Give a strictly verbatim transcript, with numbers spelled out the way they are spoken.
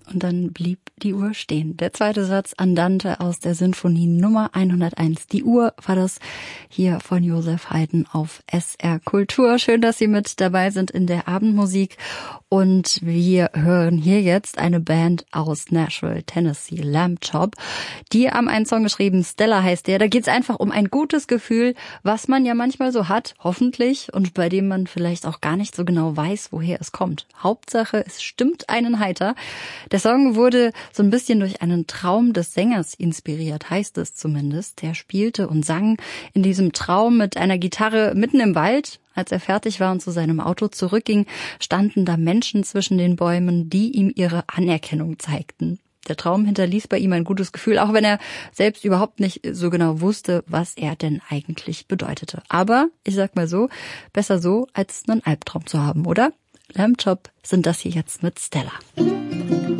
und dann blieb die Uhr stehen. Der zweite Satz, Andante aus der Sinfonie Nummer hunderteins. Die Uhr war das hier von Josef Haydn auf S R Kultur. Schön, dass Sie mit dabei sind in der Abendmusik. Und wir hören hier jetzt eine Band aus Nashville, Tennessee, Lamb Chop. Die haben einen Song geschrieben, Stella heißt der. Da geht's einfach um ein gutes Gefühl, was man ja manchmal so hat, hoffentlich, und bei dem man vielleicht auch gar nicht so genau weiß, woher es kommt. Hauptsache, es stimmt einen heiter. Der Song wurde so ein bisschen durch einen Traum des Sängers inspiriert, heißt es zumindest. Der spielte und sang in diesem Traum mit einer Gitarre mitten im Wald. Als er fertig war und zu seinem Auto zurückging, standen da Menschen zwischen den Bäumen, die ihm ihre Anerkennung zeigten. Der Traum hinterließ bei ihm ein gutes Gefühl, auch wenn er selbst überhaupt nicht so genau wusste, was er denn eigentlich bedeutete. Aber ich sag mal so, besser so, als einen Albtraum zu haben, oder? Lamb Chop sind das hier jetzt mit Stella.